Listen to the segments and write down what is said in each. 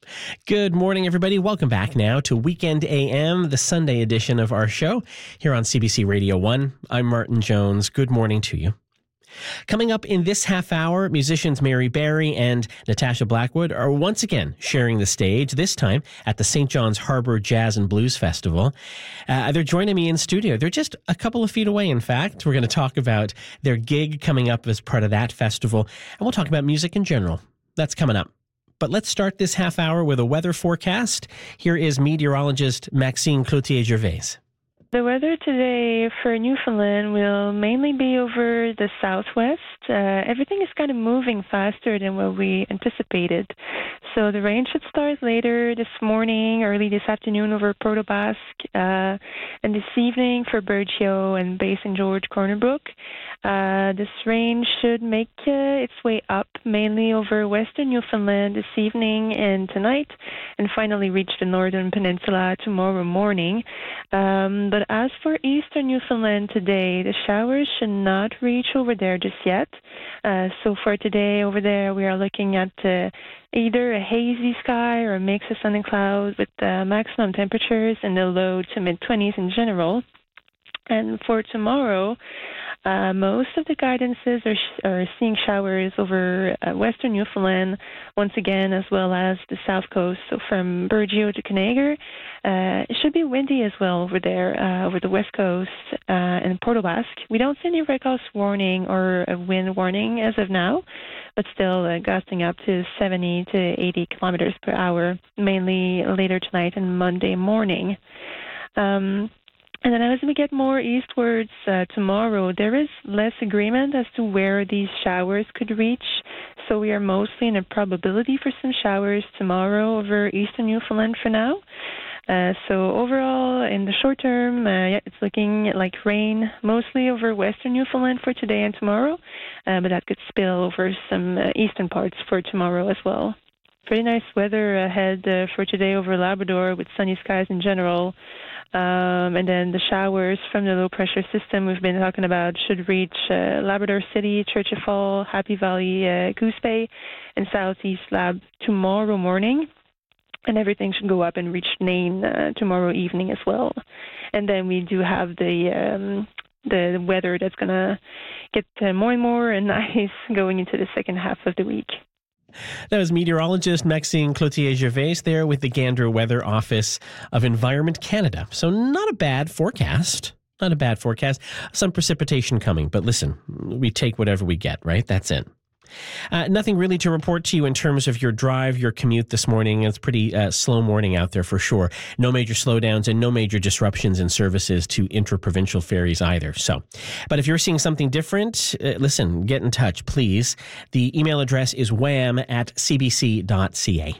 Good morning, everybody. Welcome back now to Weekend AM, the Sunday edition of our show here on CBC Radio 1. I'm Martin Jones. Good morning to you. Coming up in this half hour, musicians Mary Berry and Natasha Blackwood are once again sharing the stage, this time at the St. John's Harbour Jazz and Blues Festival. They're joining me in studio. They're just a couple of feet away, in fact. We're going to talk about their gig coming up as part of that festival, and we'll talk about music in general. That's coming up. But let's start this half hour with a weather forecast. Here is meteorologist Maxime Cloutier-Gervais. The weather today for Newfoundland will mainly be over the southwest. Everything is kind of moving faster than what we anticipated. So the rain should start later this morning, early this afternoon over Port aux Basques, and this evening for Burgeo and Bay St. George, Corner Brook. This rain should make its way up, mainly over western Newfoundland this evening and tonight, and finally reach the northern peninsula tomorrow morning. But as for eastern Newfoundland today, the showers should not reach over there just yet. So for today over there, we are looking at either a hazy sky or a mix of sun and clouds with maximum temperatures in the low to mid-20s in general. And for tomorrow, most of the guidances are seeing showers over western Newfoundland once again, as well as the south coast. So from Burgeo to Conager, it should be windy as well over there, over the west coast and Port aux Basques. We don't see any red gust warning or a wind warning as of now, but still gusting up to 70 to 80 kilometers per hour, mainly later tonight and Monday morning. And then as we get more eastwards tomorrow, there is less agreement as to where these showers could reach. So we are mostly in a probability for some showers tomorrow over eastern Newfoundland for now. So overall, in the short term, it's looking like rain mostly over western Newfoundland for today and tomorrow, but that could spill over some eastern parts for tomorrow as well. Pretty nice weather ahead for today over Labrador with sunny skies in general. And then the showers from the low-pressure system we've been talking about should reach Labrador City, Churchill Falls, Happy Valley, Goose Bay, and Southeast Lab tomorrow morning. And everything should go up and reach Nain tomorrow evening as well. And then we do have the weather that's going to get more and more nice going into the second half of the week. That was meteorologist Maxime Cloutier-Gervais there with the Gander Weather Office of Environment Canada. So not a bad forecast. Not a bad forecast. Some precipitation coming, but listen, we take whatever we get, right? That's it. Nothing really to report to you in terms of your drive, your commute this morning. It's pretty slow morning out there for sure. No major slowdowns and no major disruptions in services to intra-provincial ferries either. So, but if you're seeing something different, listen, get in touch, please. The email address is wham@cbc.ca.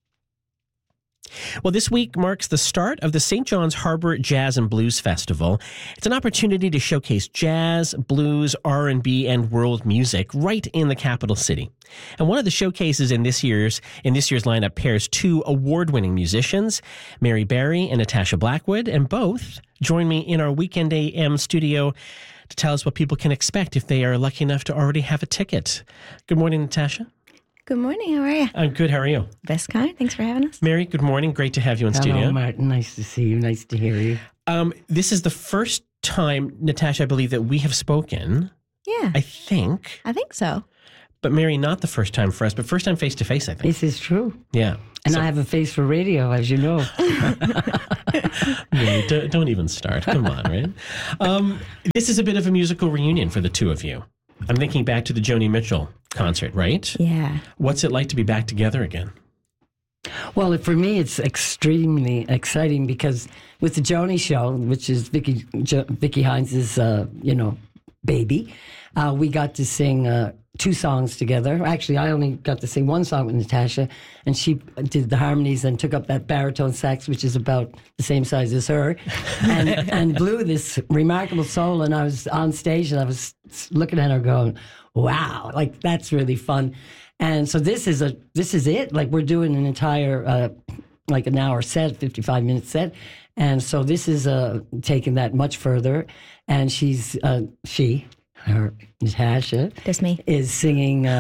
Well, this week marks the start of the St. John's Harbour Jazz and Blues Festival. It's an opportunity to showcase jazz, blues, R&B, and world music right in the capital city. And one of the showcases in this year's lineup pairs two award-winning musicians, Mary Berry and Natasha Blackwood, and both join me in our Weekend AM studio to tell us what people can expect if they are lucky enough to already have a ticket. Good morning, Natasha. Good morning. How are you? I'm good. How are you? Best kind. Thanks for having us. Mary, good morning. Great to have you in studio. Hello, Martin. Nice to see you. Nice to hear you. This is the first time, Natasha, I believe that we have spoken. Yeah. I think. I think so. But Mary, not the first time for us, but first time face to face, I think. This is true. Yeah. And I have a face for radio, as you know. Mary, don't even start. Come on, right? This is a bit of a musical reunion for the two of you. I'm thinking back to the Joni Mitchell concert, right? Yeah. What's it like to be back together again? Well, for me, it's extremely exciting because with the Joni show, which is Vicky Hines' baby, we got to sing two songs together. Actually, I only got to sing one song with Natasha, and she did the harmonies and took up that baritone sax, which is about the same size as her, and blew this remarkable solo. And I was on stage, and I was looking at her going, wow, like that's really fun. And so this is it. Like we're doing an entire, like an hour set, 55-minute set. And so this is taking that much further. And Natasha, That's me, is singing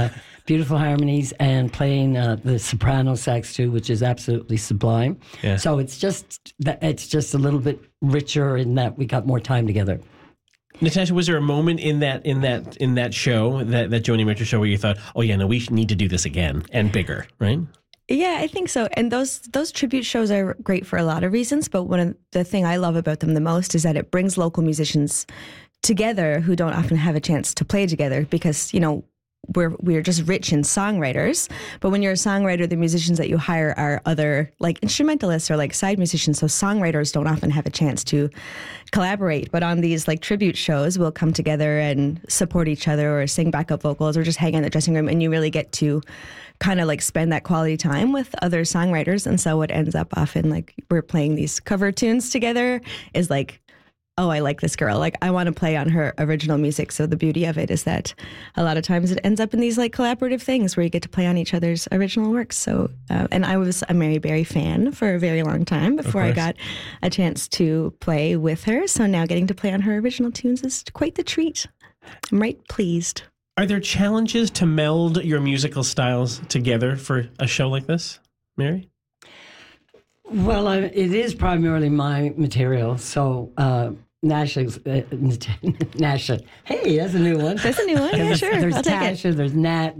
beautiful harmonies, and playing the soprano sax too, which is absolutely sublime. Yeah. So it's just a little bit richer in that we got more time together. Natasha, was there a moment in that show, that Joni Mitchell show, where you thought, oh yeah, no, we need to do this again and bigger, right? Yeah, I think so. And those tribute shows are great for a lot of reasons, but one of the thing I love about them the most is that it brings local musicians together who don't often have a chance to play together, because, you know, we're just rich in songwriters. But when you're a songwriter, the musicians that you hire are other like instrumentalists or like side musicians. So songwriters don't often have a chance to collaborate. But on these like tribute shows, we'll come together and support each other or sing backup vocals or just hang in the dressing room. And you really get to kind of like spend that quality time with other songwriters. And so what ends up often, like we're playing these cover tunes together, is like, oh, I like this girl. Like, I want to play on her original music. So the beauty of it is that a lot of times it ends up in these like collaborative things where you get to play on each other's original works. So, and I was a Mary Berry fan for a very long time before I got a chance to play with her. So now getting to play on her original tunes is quite the treat. I'm right pleased. Are there challenges to meld your musical styles together for a show like this, Mary? Well, it is primarily my material. So Nasha, hey, that's a new one. That's a new one. Yeah, sure. There's I'll take Tasha, it. there's Nat,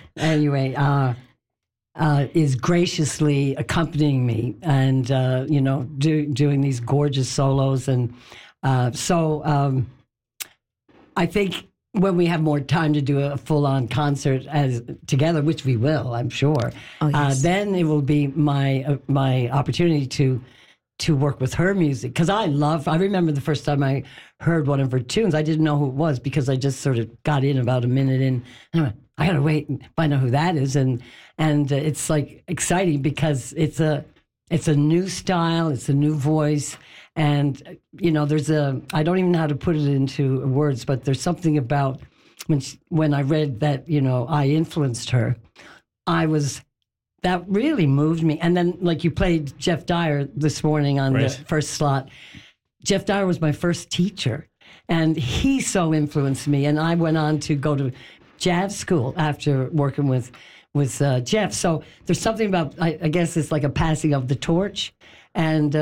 is graciously accompanying me and, doing these gorgeous solos. And so I think when we have more time to do a full-on concert as together, which we will, I'm sure, then it will be my opportunity to work with her music. Because I remember the first time I heard one of her tunes, I didn't know who it was because I just sort of got in about a minute in, and I went, I got to wait and find out who that is. And it's like exciting because it's a new style, it's a new voice. And, you know, I don't even know how to put it into words, but there's something about when I read that, you know, I influenced her, that really moved me. And then, like, you played Jeff Dyer this morning on the first slot. Jeff Dyer was my first teacher, and he so influenced me. And I went on to go to jazz school after working with Jeff. So there's something about, I guess it's like a passing of the torch. And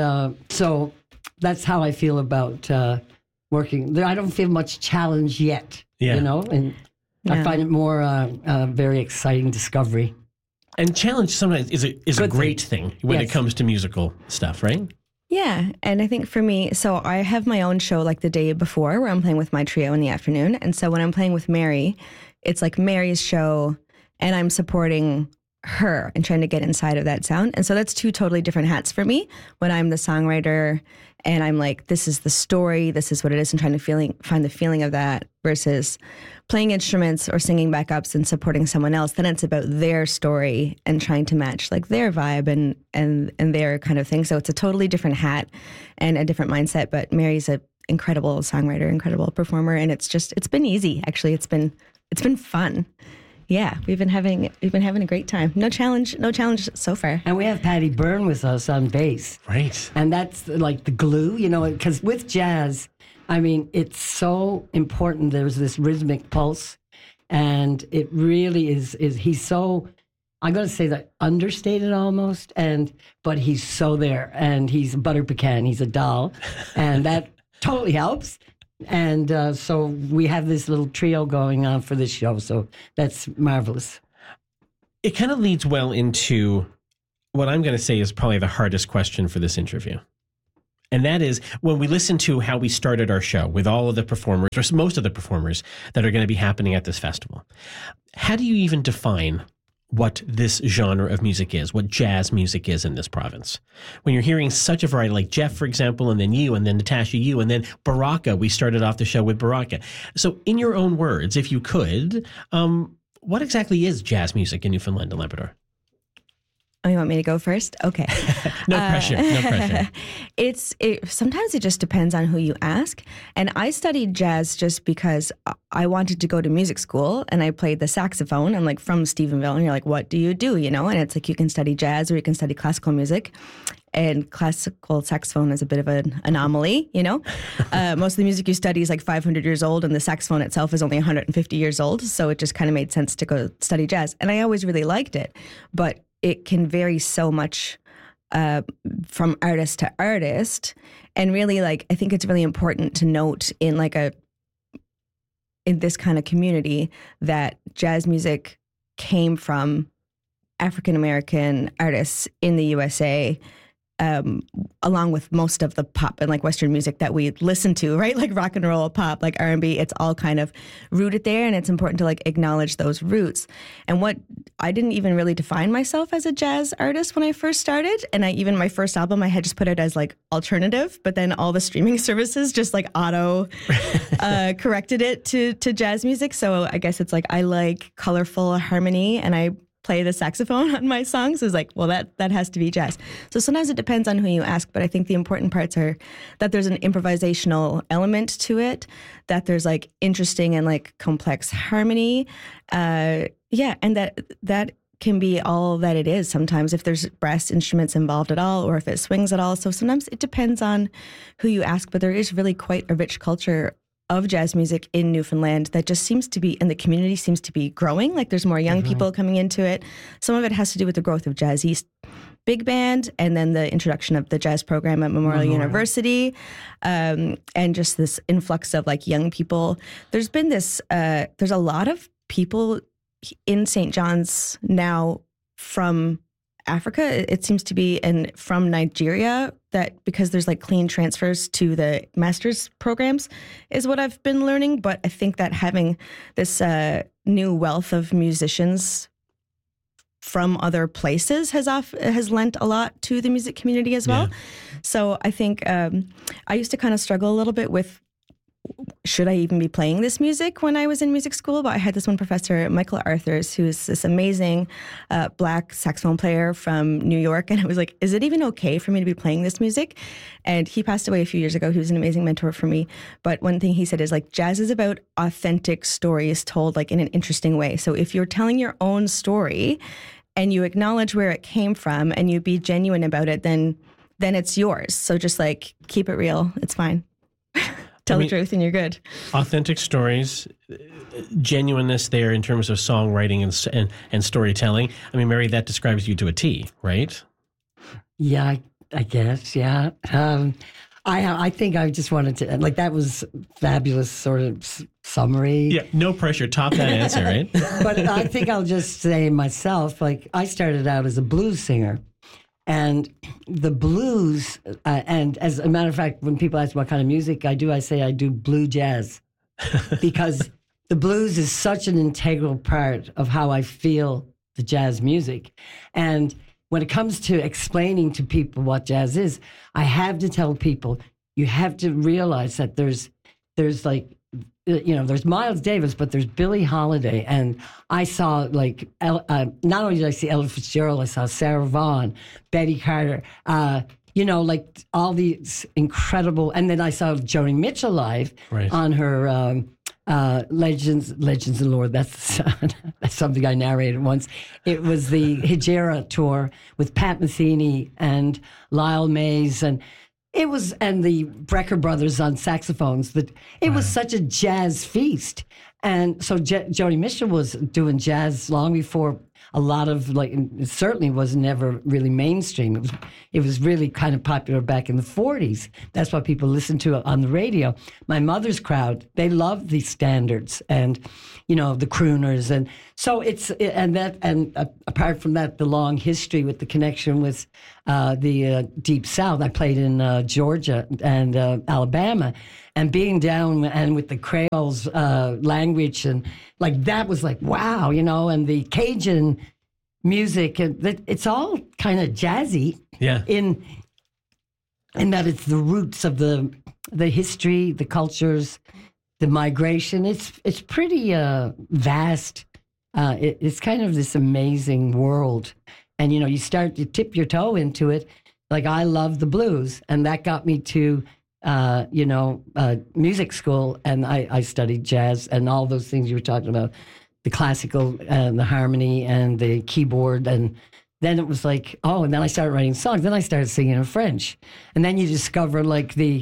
so that's how I feel about working. I don't feel much challenge yet, you know, and I find it more a very exciting discovery. And challenge sometimes is a great thing when it comes to musical stuff, right? Yeah. And I think for me, so I have my own show like the day before where I'm playing with my trio in the afternoon. And so when I'm playing with Mary, it's like Mary's show and I'm supporting her and trying to get inside of that sound. And so that's two totally different hats for me when I'm the songwriter and I'm like, this is the story, this is what it is, and trying to find the feeling of that versus playing instruments or singing backups and supporting someone else. Then it's about their story and trying to match like their vibe and their kind of thing. So it's a totally different hat and a different mindset. But Mary's an incredible songwriter, incredible performer, and it's been easy. Actually, it's been fun. Yeah, we've been having a great time. No challenge so far. And we have Patty Byrne with us on bass. Right. And that's like the glue, you know, because with jazz, I mean, it's so important. There's this rhythmic pulse, and it really is he's so, I'm going to say that understated almost, but he's so there, and he's a butter pecan, he's a doll, and that totally helps. And so we have this little trio going on for this show. So that's marvelous. It kind of leads well into what I'm going to say is probably the hardest question for this interview. And that is when we listen to how we started our show with all of the performers, or most of the performers that are going to be happening at this festival. How do you even define what this genre of music is, what jazz music is in this province? When you're hearing such a variety, like Jeff, for example, and then you, and then Natasha, you, and then Baraka, we started off the show with Baraka. So in your own words, if you could, what exactly is jazz music in Newfoundland and Labrador? Oh, you want me to go first? Okay. No pressure. Sometimes it just depends on who you ask. And I studied jazz just because I wanted to go to music school and I played the saxophone. I'm like from Stephenville, and you're like, what do? You know? And it's like you can study jazz or you can study classical music. and classical saxophone is a bit of an anomaly, you know? Most of the music you study is like 500 years old, and the saxophone itself is only 150 years old. So it just kind of made sense to go study jazz. And I always really liked it, but it can vary so much from artist to artist. And really, like, I think it's really important to note in this kind of community that jazz music came from African American artists in the USA, along with most of the pop and like Western music that we listen to, right? Like rock and roll, pop, like R&B, it's all kind of rooted there, and it's important to like acknowledge those roots. And I didn't even really define myself as a jazz artist when I first started, and my first album I had just put it as like alternative, but then all the streaming services just like auto corrected it to jazz music. So I guess it's like I like colorful harmony, and I play the saxophone on my songs. Is like, well, that has to be jazz. So sometimes it depends on who you ask, but I think the important parts are that there's an improvisational element to it, that there's like interesting and like complex harmony, and that can be all that it is sometimes, if there's brass instruments involved at all, or if it swings at all. So sometimes it depends on who you ask, but there is really quite a rich culture of jazz music in Newfoundland that just seems to be, and the community seems to be growing. Like there's more young people coming into it. Some of it has to do with the growth of Jazz East Big Band, and then the introduction of the jazz program at Memorial University, and just this influx of like young people. There's been this, there's a lot of people in St. John's now from Africa, it seems to be, and from Nigeria, that because there's like clean transfers to the master's programs is what I've been learning. But I think that having this new wealth of musicians from other places has lent a lot to the music community as well. Yeah. So I think I used to kind of struggle a little bit with, should I even be playing this music when I was in music school? But I had this one professor, Michael Arthurs, who's this amazing black saxophone player from New York. And I was like, is it even okay for me to be playing this music? And he passed away a few years ago. He was an amazing mentor for me. But one thing he said is like, jazz is about authentic stories told like in an interesting way. So if you're telling your own story and you acknowledge where it came from and you be genuine about it, then it's yours. So just like, keep it real. It's fine. Tell the truth and you're good. Authentic stories, genuineness there in terms of songwriting and storytelling. I mean, Mary, that describes you to a T, right? Yeah, I guess, yeah. I think I just wanted to, like, that was fabulous sort of summary. Yeah, no pressure. Top that answer, right? But I think I'll just say myself, like, I started out as a blues singer. And the blues, and as a matter of fact, when people ask what kind of music I do, I say I do blue jazz. Because the blues is such an integral part of how I feel the jazz music. And when it comes to explaining to people what jazz is, I have to tell people, you have to realize that there's like, you know, there's Miles Davis, but there's Billie Holiday. And I saw like, not only did I see Ella Fitzgerald, I saw Sarah Vaughan, Betty Carter, you know, like all these incredible, and then I saw Joni Mitchell live on her Legends of Lord. That's something I narrated once. It was the Hejira tour with Pat Metheny and Lyle Mays, and the Brecker brothers on saxophones. That it was such a jazz feast. And so Joni Mitchell was doing jazz long before a lot of, like, it certainly was never really mainstream. It was really kind of popular back in the 40s. That's what people listened to on the radio. My mother's crowd, they loved these standards and, you know, the crooners. And so apart from that, the long history with the connection with the Deep South. I played in Georgia and Alabama, and being down and with the Creoles language, and like that was like, wow, you know, and the Cajun music, and it's all kind of jazzy. Yeah. In that it's the roots of the history, the cultures, the migration. It's pretty vast. It's kind of this amazing world. And, you know, you tip your toe into it. Like, I love the blues, and that got me to, music school, and I studied jazz and all those things you were talking about, the classical and the harmony and the keyboard and then it was like, oh, and then I started writing songs. Then I started singing in French. And then you discover like the,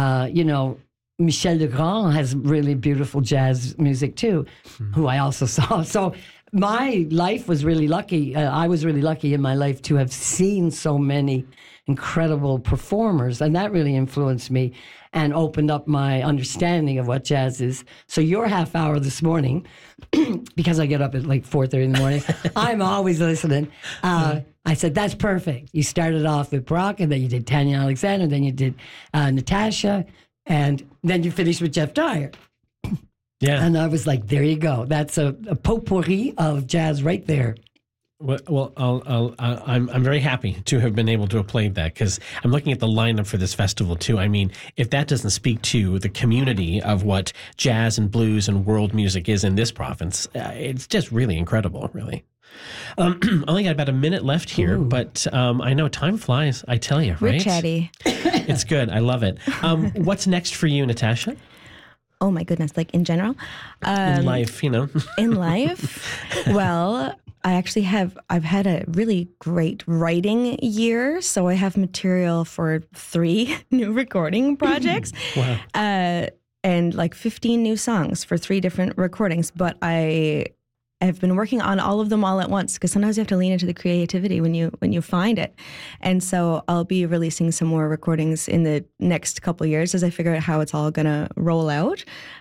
Michel Legrand has really beautiful jazz music too, who I also saw. So my life was really lucky. I was really lucky in my life to have seen so many incredible performers. And that really influenced me and opened up my understanding of what jazz is. So your half hour this morning, because I get up at like 4:30 in the morning, I'm always listening. I said, that's perfect. You started off with Brock, and then you did Tanya Alexander, then you did Natasha, and then you finished with Jeff Dyer. Yeah. And I was like, there you go. That's a potpourri of jazz right there. Well, I'm very happy to have been able to have played that, because I'm looking at the lineup for this festival too. I mean, if that doesn't speak to the community of what jazz and blues and world music is in this province, it's just really incredible, really. Only got about a minute left here, but I know time flies, I tell you, right? We're chatty. It's good. I love it. What's next for you, Natasha? Oh my goodness, like in general? In life, In life? Well, I've had a really great writing year, so I have material for 3 new recording projects. Wow. And like 15 new songs for 3 different recordings, but I've been working on all of them all at once, because sometimes you have to lean into the creativity when you find it. And so I'll be releasing some more recordings in the next couple of years as I figure out how it's all going to roll out.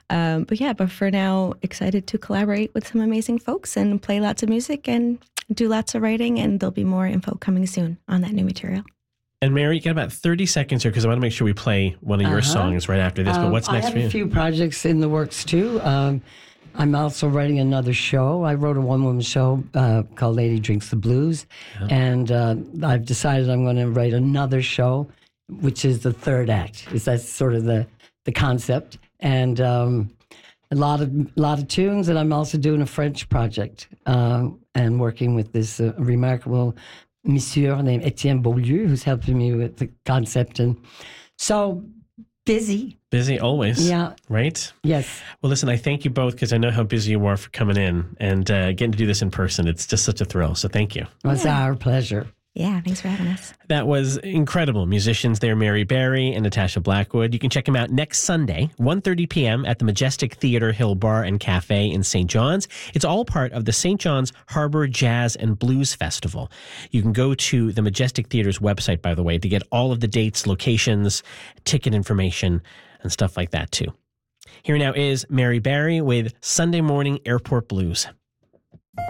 But for now, excited to collaborate with some amazing folks and play lots of music and do lots of writing. And there'll be more info coming soon on that new material. And Mary, you got about 30 seconds here, because I want to make sure we play one of your songs right after this. But what's next for you? I have a few projects in the works too. I'm also writing another show. I wrote a one-woman show called Lady Drinks the Blues. Yeah. And I've decided I'm going to write another show, which is the third act. That's sort of the concept. And a lot of tunes. And I'm also doing a French project and working with this remarkable monsieur named Etienne Beaulieu, who's helping me with the concept. And so busy. Busy always. Yeah. Right? Yes. Well, listen, I thank you both, because I know how busy you are for coming in and getting to do this in person. It's just such a thrill. So thank you. Well, it's our pleasure. Yeah, thanks for having us. That was incredible. Musicians there, Mary Berry and Natasha Blackwood. You can check them out next Sunday, 1:30 p.m. at the Majestic Theatre Hill Bar and Cafe in St. John's. It's all part of the St. John's Harbor Jazz and Blues Festival. You can go to the Majestic Theatre's website, by the way, to get all of the dates, locations, ticket information, and stuff like that, too. Here now is Mary Berry with Sunday Morning Airport Blues.